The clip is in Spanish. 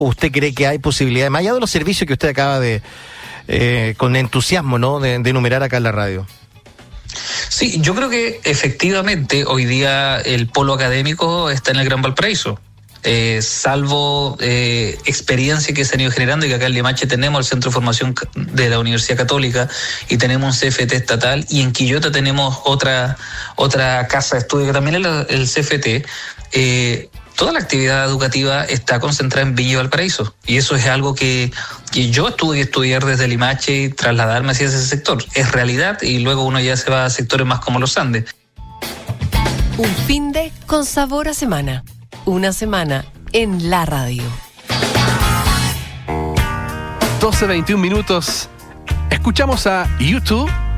¿Usted cree que hay posibilidades, más allá de los servicios que usted acaba de, con entusiasmo, ¿no?, de enumerar acá en la radio? Sí, yo creo que efectivamente hoy día el polo académico está en el Gran Valparaíso. Salvo experiencia que se han ido generando, y que acá en Limache tenemos el Centro de Formación de la Universidad Católica y tenemos un CFT estatal, y en Quillota tenemos otra casa de estudio que también es el CFT. Toda la actividad educativa está concentrada en Villa Valparaíso, y eso es algo que yo tuve que estudiar desde Limache y trasladarme hacia ese sector. Es realidad, y luego uno ya se va a sectores más como los Andes. Un fin de con sabor a semana. Una semana en la radio. 12:21 minutos. Escuchamos a YouTube